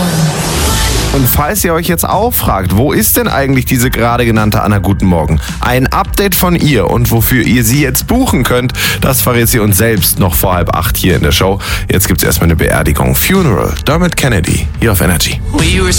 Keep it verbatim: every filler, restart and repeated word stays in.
Und falls ihr euch jetzt auch fragt, wo ist denn eigentlich diese gerade genannte Anna Guten Morgen? Ein Update von ihr und wofür ihr sie jetzt buchen könnt, das verrät sie uns selbst noch vor halb acht hier in der Show. Jetzt gibt's erstmal eine Beerdigung. Funeral, Dermot Kennedy, hier auf Energy. We were